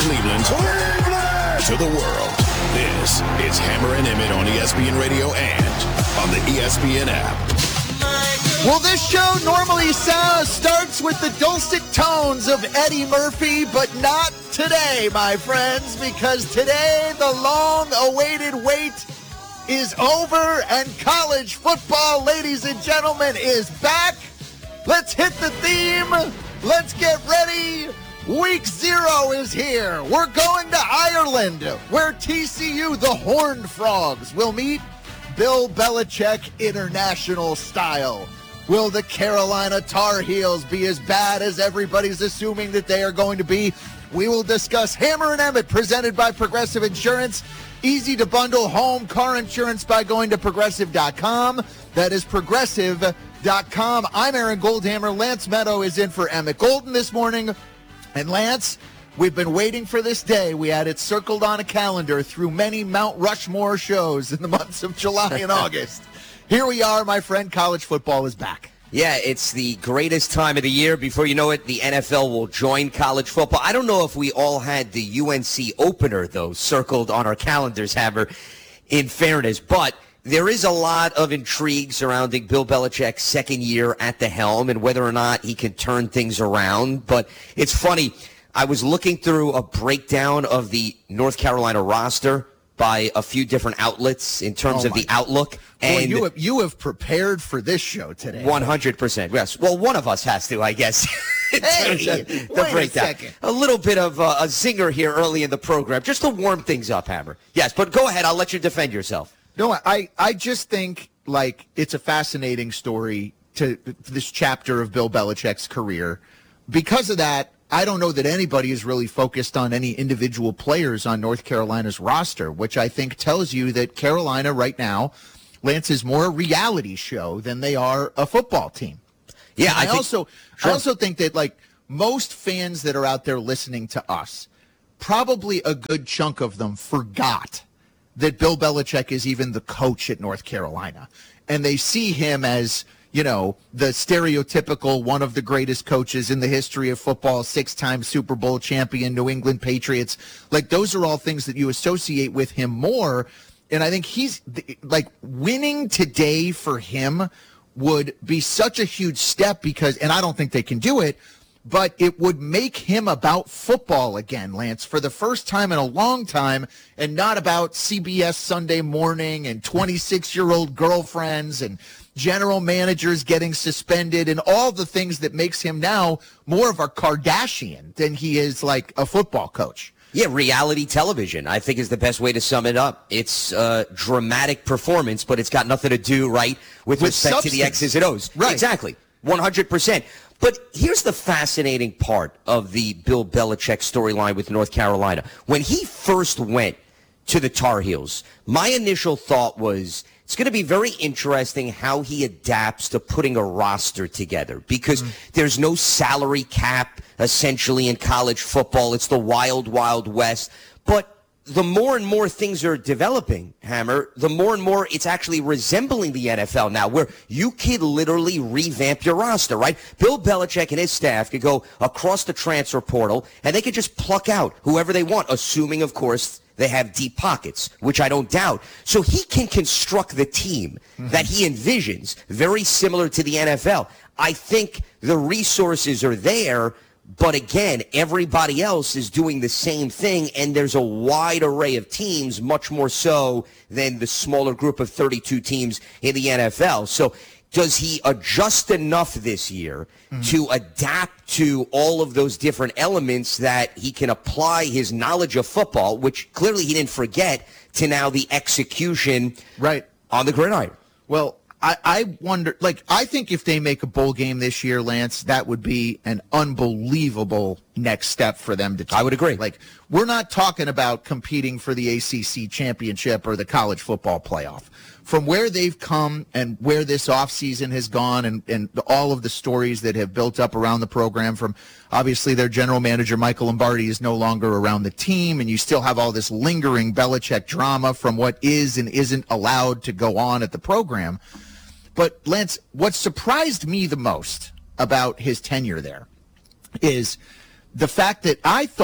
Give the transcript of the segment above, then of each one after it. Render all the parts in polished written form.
Cleveland to the world. This is Hammer and Emmett on ESPN Radio and on the ESPN app. Well, this show normally starts with the dulcet tones of Eddie Murphy, but not today, my friends, because today the long-awaited wait is over and college football, ladies and gentlemen, is back. Let's hit the theme. Let's get ready. Week 0 is here. We're going to Ireland, where TCU, the Horned Frogs, will meet Bill Belichick international style. Will the Carolina Tar Heels be as bad as everybody's assuming that they are going to be? We will discuss Hammer and Emmett, presented by Progressive Insurance. Easy to bundle home car insurance by going to Progressive.com. That is Progressive.com. I'm Aaron Goldhammer. Lance Meadow is in for Emmett Golden this morning. And Lance, we've been waiting for this day. We had it circled on a calendar through many Mount Rushmore shows in the months of July and August. Here we are, my friend. College football is back. Yeah, it's the greatest time of the year. Before you know it, the NFL will join college football. I don't know if we all had the UNC opener, though, circled on our calendars, Hammer, in fairness. But there is a lot of intrigue surrounding Bill Belichick's second year at the helm and whether or not he can turn things around. But it's funny. I was looking through a breakdown of the North Carolina roster by a few different outlets in terms of the outlook. And boy, you have prepared for this show today. 100%. Yes. Well, one of us has to, I guess. Hey, wait a second. A little bit of a zinger here early in the program, just to warm things up, Hammer. Yes, but go ahead. I'll let you defend yourself. No, I just think, like, it's a fascinating story to this chapter of Bill Belichick's career. Because of that, I don't know that anybody is really focused on any individual players on North Carolina's roster, which I think tells you that Carolina right now, Lance, is more a reality show than they are a football team. Yeah, I also think that, like, most fans that are out there listening to us, probably a good chunk of them forgot that Bill Belichick is even the coach at North Carolina. And they see him as, you know, the stereotypical one of the greatest coaches in the history of football, 6-time Super Bowl champion, New England Patriots. Like, those are all things that you associate with him more. And I think he's, like, winning today for him would be such a huge step because, and I don't think they can do it, but it would make him about football again, Lance, for the first time in a long time, and not about CBS Sunday Morning and 26-year-old girlfriends and general managers getting suspended and all the things that makes him now more of a Kardashian than he is like a football coach. Yeah, reality television, I think, is the best way to sum it up. It's dramatic performance, but it's got nothing to do, right, with respect substance. to the X's and O's. Right. Exactly. 100%. But here's the fascinating part of the Bill Belichick storyline with North Carolina. When he first went to the Tar Heels, my initial thought was it's going to be very interesting how he adapts to putting a roster together because there's no salary cap essentially in college football. It's the wild, wild west. But the more and more things are developing, Hammer, the more and more it's actually resembling the NFL now, where you could literally revamp your roster, right? Bill Belichick and his staff could go across the transfer portal, and they could just pluck out whoever they want, assuming, of course, they have deep pockets, which I don't doubt. So he can construct the team that he envisions, very similar to the NFL. I think the resources are there. But again, everybody else is doing the same thing, and there's a wide array of teams, much more so than the smaller group of 32 teams in the NFL. So does he adjust enough this year to adapt to all of those different elements that he can apply his knowledge of football, which clearly he didn't forget, to now the execution on the gridiron? Well, I wonder, like, I think if they make a bowl game this year, Lance, that would be an unbelievable next step for them to take. I would agree. Like, we're not talking about competing for the ACC championship or the college football playoff. From where they've come and where this offseason has gone and all of the stories that have built up around the program, from obviously their general manager, Michael Lombardi, is no longer around the team, and you still have all this lingering Belichick drama from what is and isn't allowed to go on at the program. But, Lance, what surprised me the most about his tenure there is the fact that I thought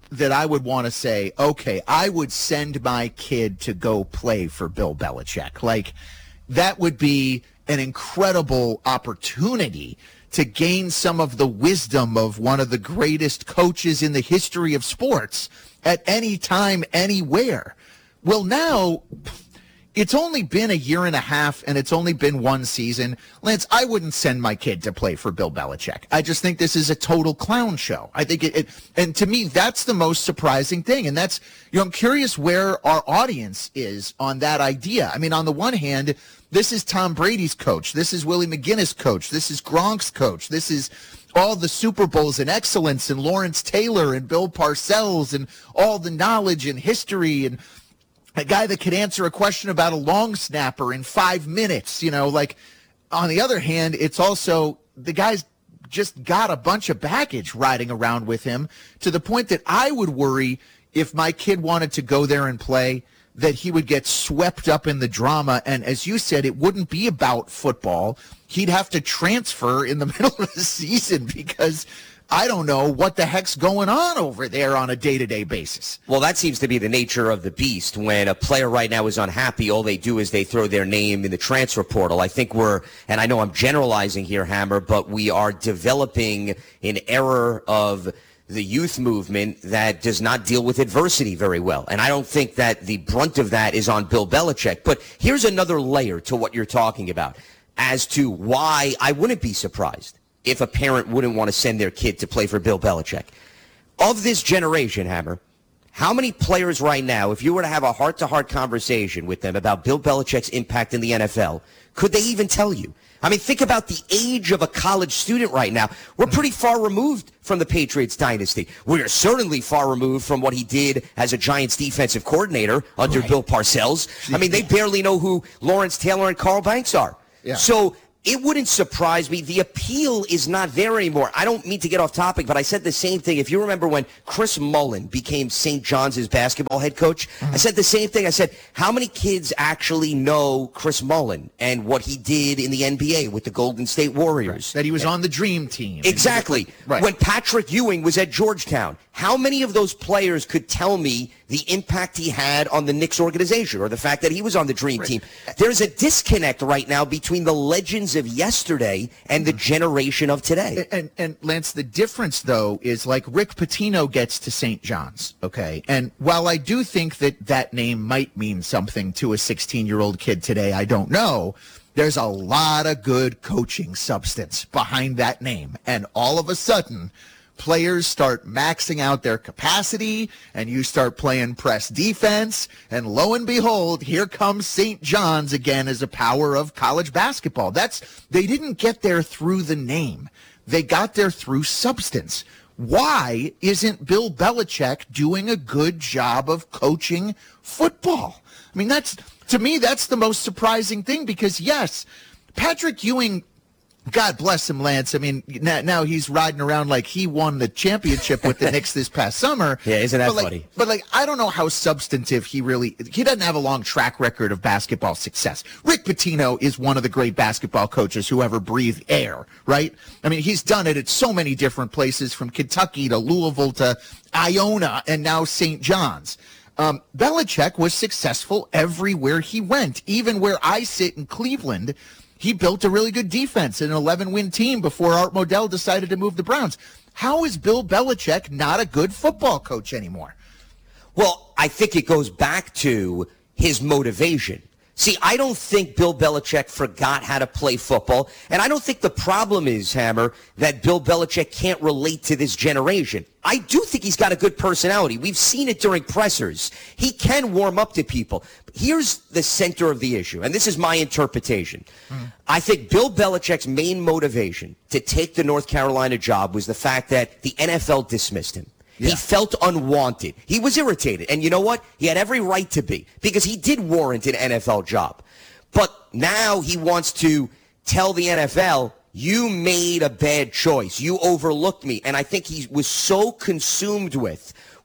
that I would want to say, okay, I would send my kid to go play for Bill Belichick. Like, that would be an incredible opportunity to gain some of the wisdom of one of the greatest coaches in the history of sports at any time, anywhere. Well, now it's only been a year and a half and it's only been one season. Lance, I wouldn't send my kid to play for Bill Belichick. I just think this is a total clown show. I think and to me, that's the most surprising thing. And that's, I'm curious where our audience is on that idea. I mean, on the one hand, this is Tom Brady's coach. This is Willie McGinnis' coach. This is Gronk's coach. This is all the Super Bowls and excellence and Lawrence Taylor and Bill Parcells and all the knowledge and history and a guy that could answer a question about a long snapper in 5 minutes, like, on the other hand, it's also the guy's just got a bunch of baggage riding around with him to the point that I would worry if my kid wanted to go there and play that he would get swept up in the drama. And as you said, it wouldn't be about football. He'd have to transfer in the middle of the season because I don't know what the heck's going on over there on a day-to-day basis. Well, that seems to be the nature of the beast. When a player right now is unhappy, all they do is they throw their name in the transfer portal. I think and I know I'm generalizing here, Hammer, but we are developing an era of the youth movement that does not deal with adversity very well. And I don't think that the brunt of that is on Bill Belichick. But here's another layer to what you're talking about as to why I wouldn't be surprised if a parent wouldn't want to send their kid to play for Bill Belichick. Of this generation, Hammer, how many players right now, if you were to have a heart-to-heart conversation with them about Bill Belichick's impact in the NFL, could they even tell you? I mean, think about the age of a college student right now. We're pretty far removed from the Patriots dynasty. We are certainly far removed from what he did as a Giants defensive coordinator under Bill Parcells. I mean, they barely know who Lawrence Taylor and Carl Banks are. Yeah. So it wouldn't surprise me. The appeal is not there anymore. I don't mean to get off topic, but I said the same thing. If you remember when Chris Mullin became St. John's basketball head coach, I said the same thing. I said, how many kids actually know Chris Mullin and what he did in the NBA with the Golden State Warriors? That he was on the Dream Team. Exactly. Right. When Patrick Ewing was at Georgetown, how many of those players could tell me the impact he had on the Knicks organization or the fact that he was on the Dream Team? There's a disconnect right now between the legends of yesterday and the generation of today. And Lance, the difference, though, is like Rick Pitino gets to St. John's, okay? And while I do think that name might mean something to a 16-year-old kid today, I don't know. There's a lot of good coaching substance behind that name. And all of a sudden, players start maxing out their capacity, and you start playing press defense, and lo and behold, here comes St. John's again as a power of college basketball. They didn't get there through the name. They got there through substance. Why isn't Bill Belichick doing a good job of coaching football? I mean, to me, that's the most surprising thing because, yes, Patrick Ewing, God bless him, Lance. I mean, now he's riding around like he won the championship with the Knicks this past summer. Yeah, isn't that funny? But I don't know how substantive he doesn't have a long track record of basketball success. Rick Pitino is one of the great basketball coaches who ever breathed air, right? I mean, he's done it at so many different places, from Kentucky to Louisville to Iona and now St. John's. Belichick was successful everywhere he went, even where I sit in Cleveland. He built a really good defense, an 11-win team before Art Modell decided to move the Browns. How is Bill Belichick not a good football coach anymore? Well, I think it goes back to his motivation. See, I don't think Bill Belichick forgot how to play football, and I don't think the problem is, Hammer, that Bill Belichick can't relate to this generation. I do think he's got a good personality. We've seen it during pressers. He can warm up to people. Here's the center of the issue, and this is my interpretation. I think Bill Belichick's main motivation to take the North Carolina job was the fact that the NFL dismissed him. Yeah. He felt unwanted. He was irritated. And you know what? He had every right to be, because he did warrant an NFL job. But now he wants to tell the NFL, you made a bad choice. You overlooked me. And I think he was so consumed with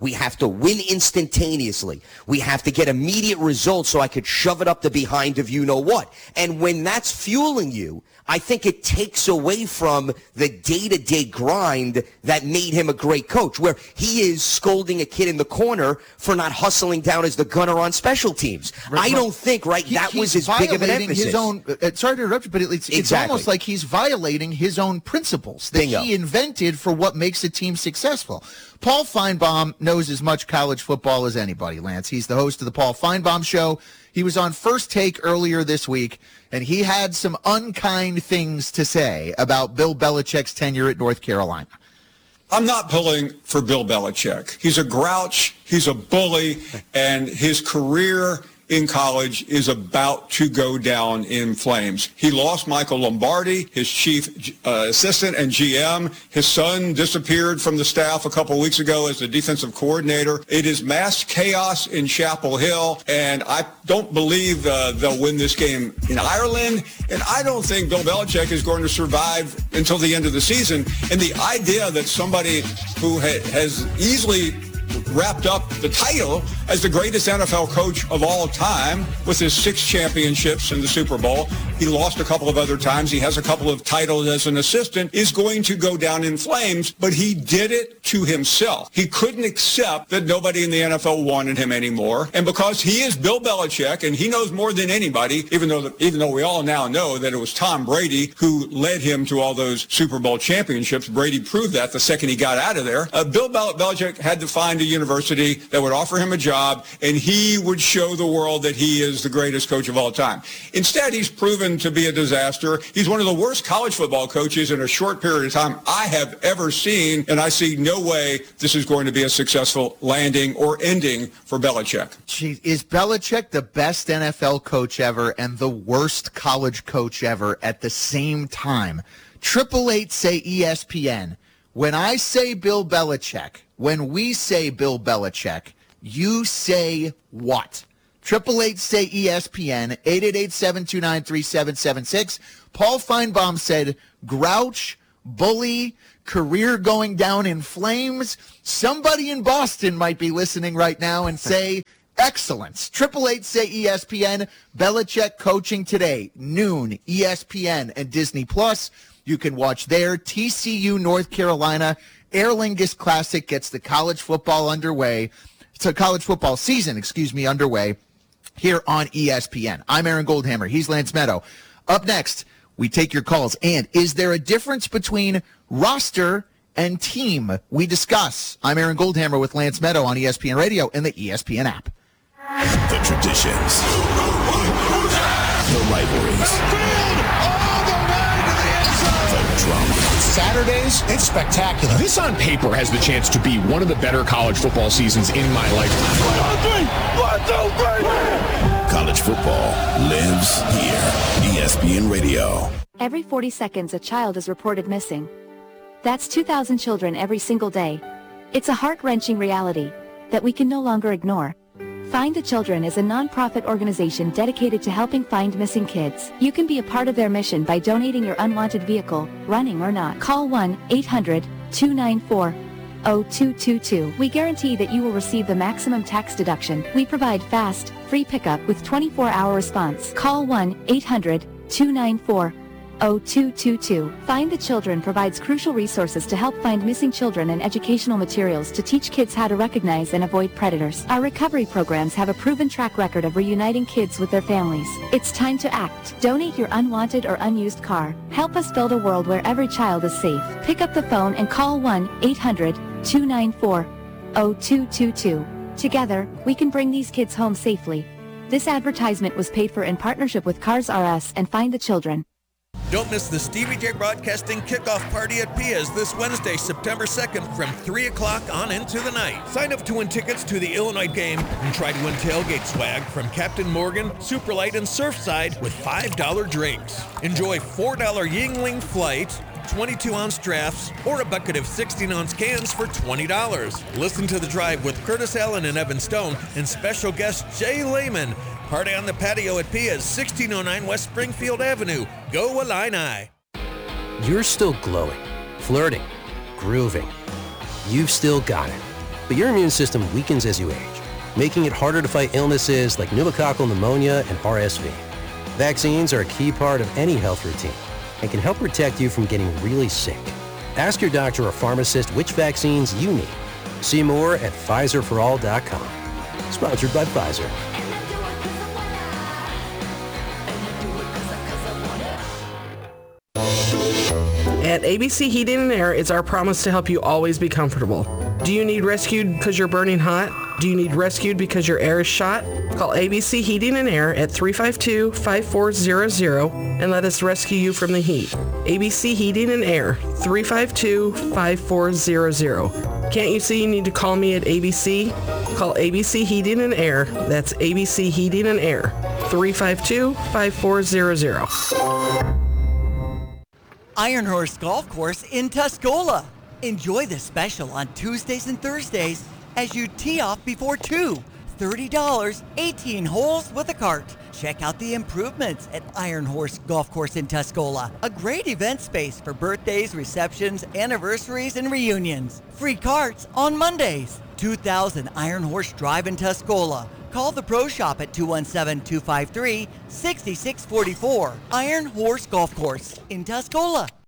We have to win instantaneously. We have to get immediate results so I could shove it up the behind of you-know-what. And when that's fueling you, I think it takes away from the day-to-day grind that made him a great coach, where he is scolding a kid in the corner for not hustling down as the gunner on special teams. I don't think, that was as big of an emphasis. His own, sorry to interrupt you, but it's almost like he's violating his own principles that he invented for what makes a team successful. Paul Feinbaum knows as much college football as anybody, Lance. He's the host of the Paul Feinbaum Show. He was on First Take earlier this week, and he had some unkind things to say about Bill Belichick's tenure at North Carolina. I'm not pulling for Bill Belichick. He's a grouch, he's a bully, and his career in college is about to go down in flames. He lost Michael Lombardi, his chief assistant and GM. His son disappeared from the staff a couple weeks ago as the defensive coordinator. It is mass chaos in Chapel Hill, and I don't believe they'll win this game in Ireland, and I don't think Bill Belichick is going to survive until the end of the season. And the idea that somebody who has easily wrapped up the title as the greatest NFL coach of all time with his 6 championships in the Super Bowl. He lost a couple of other times. He has a couple of titles as an assistant, is going to go down in flames, but he did it to himself. He couldn't accept that nobody in the NFL wanted him anymore. And because he is Bill Belichick and he knows more than anybody, even though we all now know that it was Tom Brady who led him to all those Super Bowl championships. Brady proved that the second he got out of there. Bill Belichick had to find a university that would offer him a job, and he would show the world that he is the greatest coach of all time. Instead, he's proven to be a disaster. He's one of the worst college football coaches in a short period of time I have ever seen, and I see no way this is going to be a successful landing or ending for Belichick. Jeez, is Belichick the best NFL coach ever and the worst college coach ever at the same time? 888 say ESPN. When I say Bill Belichick, when we say Bill Belichick, you say what? 888 say ESPN, 888-729-3776. Paul Feinbaum said, grouch, bully, career going down in flames. Somebody in Boston might be listening right now and say, excellence. 888 say ESPN, Belichick coaching today, noon, ESPN and Disney Plus. You can watch there. TCU, North Carolina, Aer Lingus Classic gets the college football underway. It's a college football season, underway here on ESPN. I'm Aaron Goldhammer. He's Lance Meadow. Up next, we take your calls. And is there a difference between roster and team? We discuss. I'm Aaron Goldhammer with Lance Meadow on ESPN Radio and the ESPN app. The traditions, the rivalries, the drama. Saturdays, it's spectacular. This on paper has the chance to be one of the better college football seasons in my lifetime. 1, 2, 3. College football lives here. ESPN Radio. Every 40 seconds, a child is reported missing. That's 2,000 children every single day. It's a heart-wrenching reality that we can no longer ignore. Find the Children is a non-profit organization dedicated to helping find missing kids. You can be a part of their mission by donating your unwanted vehicle, running or not. Call 1-800-294-0222. We guarantee that you will receive the maximum tax deduction. We provide fast, free pickup with 24-hour response. Call 1-800-294-0222. Find the Children provides crucial resources to help find missing children and educational materials to teach kids how to recognize and avoid predators. Our recovery programs have a proven track record of reuniting kids with their families. It's time to act. Donate your unwanted or unused car. Help us build a world where every child is safe. Pick up the phone and call 1-800-294-0222. Together, we can bring these kids home safely. This advertisement was paid for in partnership with Cars R Us and Find the Children. Don't miss the Stevie J Broadcasting kickoff party at Pia's this Wednesday, September 2nd from 3 o'clock on into the night. Sign up to win tickets to the Illinois game and try to win tailgate swag from Captain Morgan, Superlight, and Surfside with $5 drinks. Enjoy $4 Yingling Flight, 22-ounce drafts, or a bucket of 16-ounce cans for $20. Listen to The Drive with Curtis Allen and Evan Stone and special guest Jay Lehman. Party on the patio at Pia's, 1609 West Springfield Avenue. Go Illini! You're still glowing, flirting, grooving. You've still got it. But your immune system weakens as you age, making it harder to fight illnesses like pneumococcal pneumonia and RSV. Vaccines are a key part of any health routine and can help protect you from getting really sick. Ask your doctor or pharmacist which vaccines you need. See more at PfizerForAll.com. Sponsored by Pfizer. At ABC Heating and Air, it's our promise to help you always be comfortable. Do you need rescued because you're burning hot? Do you need rescued because your air is shot? Call ABC Heating and Air at 352-5400 and let us rescue you from the heat. ABC Heating and Air, 352-5400. Can't you see you need to call me at ABC? Call ABC Heating and Air. That's ABC Heating and Air, 352-5400. Iron Horse Golf Course in Tuscola. Enjoy the special on Tuesdays and Thursdays as you tee off before 2. $30, 18 holes with a cart. Check out the improvements at Iron Horse Golf Course in Tuscola. A great event space for birthdays, receptions, anniversaries, and reunions. Free carts on Mondays. 2000 Iron Horse Drive in Tuscola. Call the Pro Shop at 217-253-6644. Iron Horse Golf Course in Tuscola.